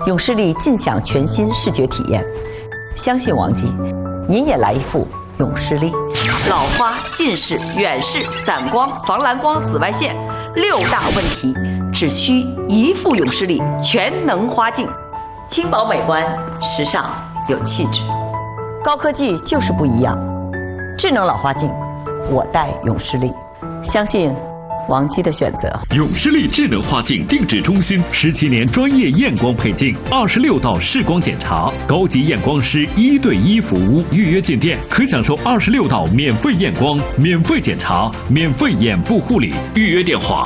永视力尽享全新视觉体验。相信王姬，您也来一副永视力。老花、近视、远视、散光、防蓝光、紫外线6大问题，只需一副永视力，全能花镜，轻薄美观，时尚有气质。高科技就是不一样。智能老花镜，我戴永视力，相信王姬的选择。 永视力智能花镜定制中心17年专业验光配镜，26道视光检查，高级验光师1对1服务。预约进店可享受26道免费验光、免费检查、免费眼部护理。预约电话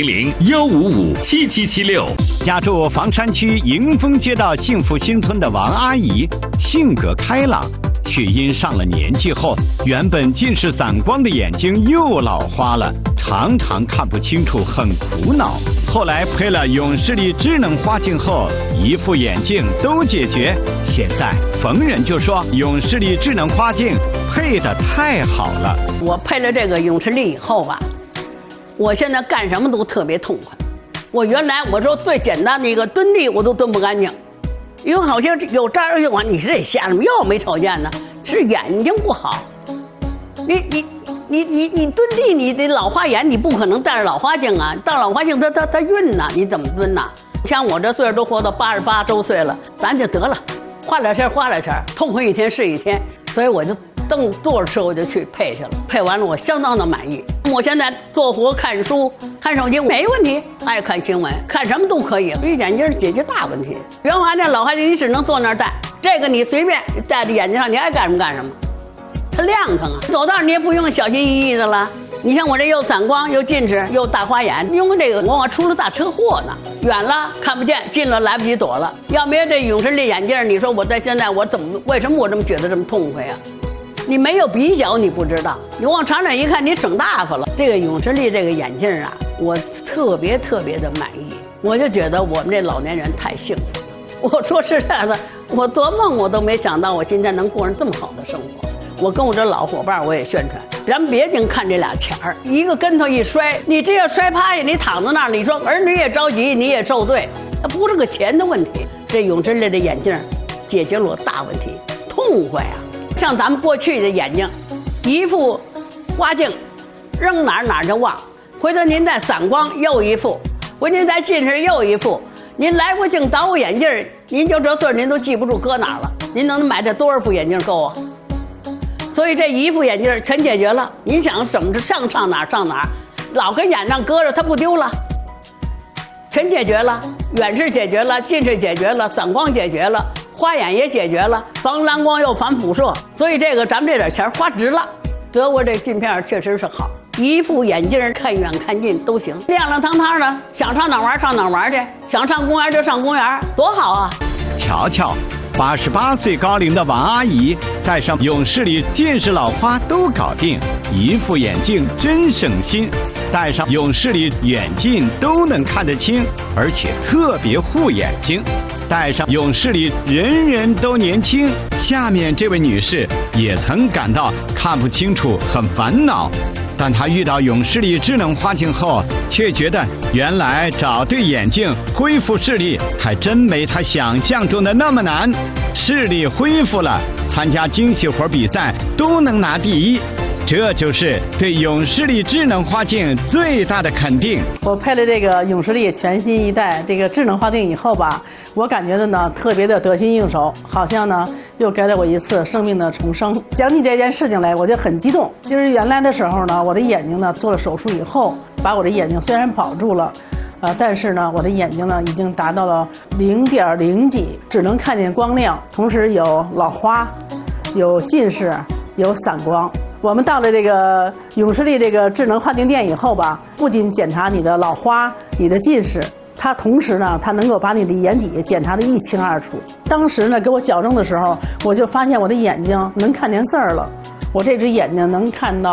400-155-7776。 家住房山区迎丰街道幸福新村的王阿姨，性格开朗，却因上了年纪后，原本近视散光的眼睛又老花了，常常看不清楚，很苦恼。后来配了永视力智能花镜后，一副眼镜都解决。现在逢人就说永视力智能花镜配得太好了。 我配了这个永视力以后吧，我现在干什么都特别痛快。我原来我说最简单的一个蹲地我都蹲不干净，因为好像有这儿用完，你是得瞎什么药没瞅见呢？是眼睛不好。你蹲地，你得老花眼，你不可能戴着老花镜啊！戴老花镜它晕呐，你怎么蹲呐？像我这岁数都活到88周岁了，咱就得了，花点钱，痛快一天是一天。所以我就坐着车我就去配去了，配完了我相当的满意。我现在做活、看书、看手机没问题，爱看新闻，看什么都可以。这眼镜解决大问题。原来那老花镜你只能坐那儿戴，这个你随便戴在眼睛上，你爱干什么干什么。它亮堂啊，走道你也不用小心翼翼的了。你像我这又散光又近视又大花眼，因为这个我出了大车祸呢，远了看不见，近了来不及躲了。要没有这永视力眼镜，你说我在现在我为什么我这么觉得这么痛快啊？你没有比较你不知道，你往长远一看你省大发了。这个永视力这个眼镜啊，我特别的满意，我就觉得我们这老年人太幸福了。我说实在的，我做梦我都没想到我今天能过上这么好的生活。我跟我这老伙伴我也宣传，咱别净看这俩钱儿，一个跟头一摔，你这要摔趴下，你躺在那儿，你说儿女也着急，你也受罪，它不是个钱的问题。这永视力的眼镜解决了我大问题，痛快啊！像咱们过去的眼睛，一副花镜，扔哪儿就忘，回头您再散光又一副，回头您再近视又一副，您来回镜倒副眼镜，您就这岁您都记不住搁哪儿了，您能买这多少副眼镜够啊？所以这一副眼镜全解决了，你想怎么上哪儿，老跟眼上搁着它不丢了，全解决了，远视解决了，近视解决了，散光解决了，花眼也解决了，防蓝光又防辐射，所以这个咱们这点钱花值了。德国这镜片确实是好，一副眼镜看远看近都行，亮堂的，想上哪儿玩上哪儿玩去，想上公园就上公园，多好啊！ 瞧瞧，88岁高龄的王阿姨戴上永视力近视老花都搞定，一副眼镜真省心，戴上永视力远近都能看得清，而且特别护眼睛。戴上永视力人人都年轻。下面这位女士也曾感到看不清楚很烦恼，但她遇到永视力智能花镜后，却觉得原来找对眼镜恢复视力还真没她想象中的那么难。视力恢复了，参加精细活比赛都能拿第一，这就是对永视力智能花镜最大的肯定。 我配了这个永视力全新一代这个智能花镜以后吧，我感觉的呢特别的得心应手，好像呢又给了我一次生命的重生。讲起这件事情来，我就很激动。就是原来的时候呢，我的眼睛呢做了手术以后，把我的眼睛虽然保住了，但是呢，我的眼睛呢已经达到了0.0几，只能看见光亮，同时有老花，有近视，有散光。我们到了这个永视力这个智能花镜店以后吧，不仅检查你的老花、你的近视，它同时呢，它能够把你的眼底检查得一清二楚。当时呢，给我矫正的时候，我就发现我的眼睛能看见字儿了，我这只眼睛能看到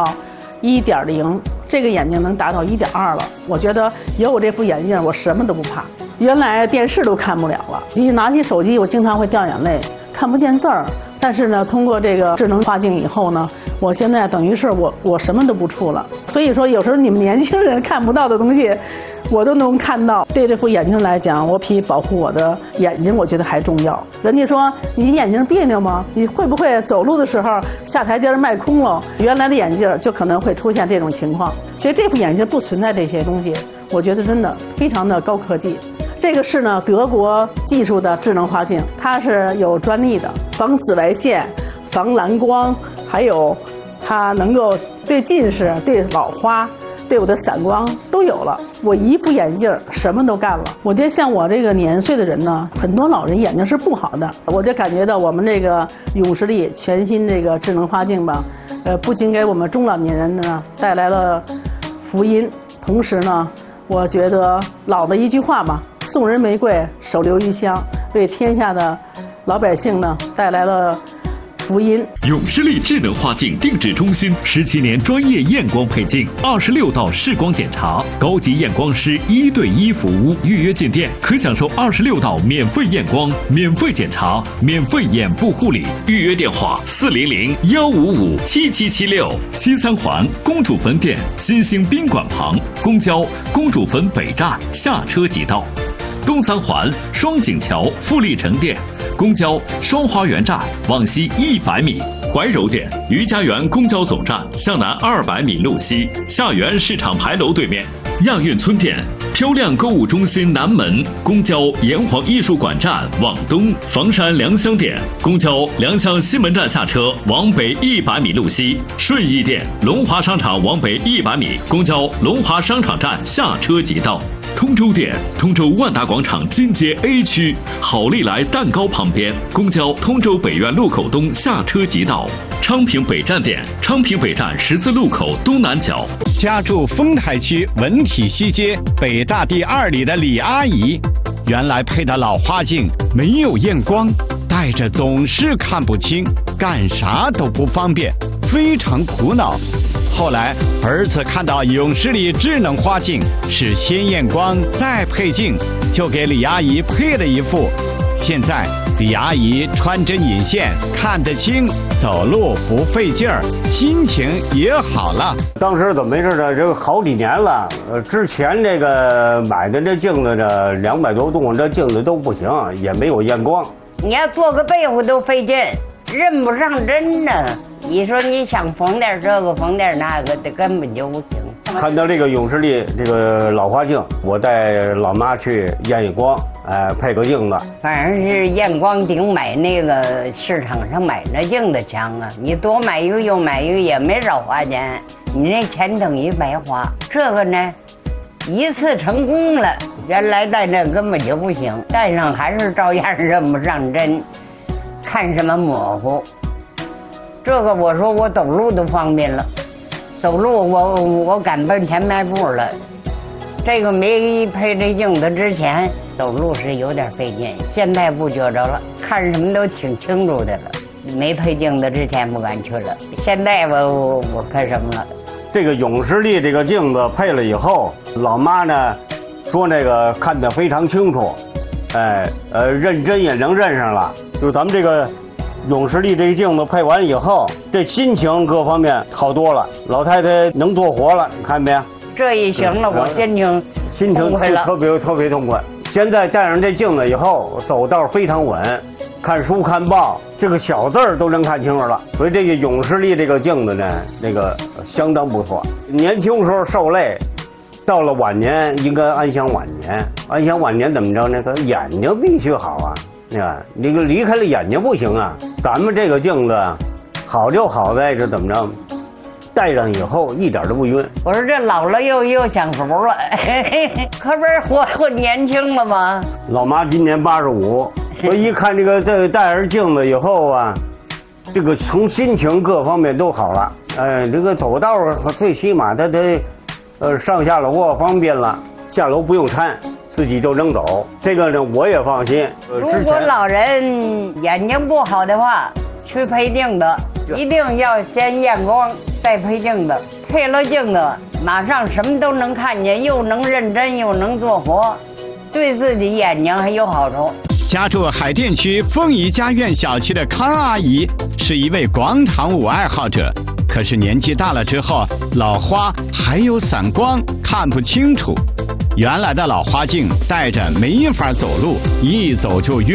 1.0，这个眼睛能达到1.2了。我觉得有我这副眼镜，我什么都不怕。原来电视都看不了了，一拿起手机，我经常会掉眼泪，看不见字儿。但是呢，通过这个智能花镜以后呢，我现在等于是我什么都不怵了。所以说，有时候你们年轻人看不到的东西， 我都能看到。对这副眼镜来讲，我比保护我的眼睛，我觉得还重要。人家说你眼睛别扭吗？你会不会走路的时候下台阶迈空了？原来的眼镜就可能会出现这种情况。所以这副眼镜不存在这些东西，我觉得真的非常的高科技。这个是呢德国技术的智能花镜，它是有专利的，防紫外线、防蓝光，还有它能够对近视、对老花、对我的散光都有了。我一副眼镜什么都干了。我觉得像我这个年岁的人呢，很多老人眼睛是不好的。我就感觉到我们这个永视力全新这个智能花镜吧，不仅给我们中老年人呢带来了福音，同时呢，我觉得老的一句话吧，送人玫瑰，手留余香，为天下的老百姓呢带来了福音。 永视力智能花镜定制中心17年专业验光配镜，26道视光检查，高级验光师1对1服务，预约进店可享受26道免费验光、免费检查、免费眼部护理。预约电话400-155-7776。西三环公主坟店新兴宾馆旁，公交公主坟北站下车即到。东三环双井桥富力城店，公交双花园站往西100米。怀柔店余家园公交总站向南200米路西，下园市场牌楼对面。亚运村店漂亮购物中心南门，公交炎黄艺术馆站往东。房山良乡店公交良乡西门站下车往北100米路西。顺义店龙华商场往北100米，公交龙华商场站下车即到。通州店通州万达广场金街 A 区好利来蛋糕旁边，公交通州北苑路口东下车即到。昌平北站店昌平北站十字路口东南角。 家住丰台区文体西街北大第2里的李阿姨，原来配的老花镜没有验光，戴着总是看不清，干啥都不方便，非常苦恼。后来儿子看到永视力智能花镜是先验光再配镜，就给李阿姨配了一副。现在李阿姨穿针引线看得清，走路不费劲儿，心情也好了。 当时怎么回事呢？这好几年了，之前这个买的这镜子呢，200多度，这镜子都不行，也没有验光。 你要做个被子都费劲，认不上针呢。你说你想缝点这个缝点那个的，根本就不行。 看到这个永视力这个老花镜，我带老妈去验一光，配个镜子。 反正是验光顶买那个市场上买那镜子强啊！你多买一个又买一个也没少花钱，你那钱等于白花。这个呢，一次成功了，原来戴这根本就不行，戴上还是照样认不上针，看什么模糊。这个我说我走路都方便了，走路我赶奔前迈步了。这个没配这镜子之前走路是有点费劲，现在不觉着了，看什么都挺清楚的了。没配镜子之前不敢去了，现在我看什么了。 这个永视力这个镜子配了以后，老妈呢说那个看得非常清楚，认真也能认上了。就咱们这个永视力这个镜子配完以后，这心情各方面好多了，老太太能做活了，你看没有？ 这一行了，我心情特别痛快。现在戴上这镜子以后，走道非常稳，看书看报，这个小字儿都能看清楚了。所以这个永视力这个镜子呢，那个相当不错。年轻时候受累，到了晚年应该安享晚年。安享晚年怎么着？那个眼睛必须好啊。你个离开了眼睛不行啊！咱们这个镜子好就好在这怎么着，戴上以后一点都不晕。 我说这老了又享福了，可不是活年轻了吗？ 老妈今年85，我一看这个戴上镜子以后啊，这个从心情各方面都好了。这个走道最起码它得上下楼方便了，下楼不用搀。自己就能走，这个呢我也放心。 如果老人眼睛不好的话，去配镜子，一定要先验光再配镜子。配了镜子，马上什么都能看见，又能认真又能做活，对自己眼睛还有好处。 家住海淀区凤仪家苑小区的康阿姨是一位广场舞爱好者，可是年纪大了之后，老花还有散光，看不清楚。 原来的老花镜戴着没法走路，一走就晕。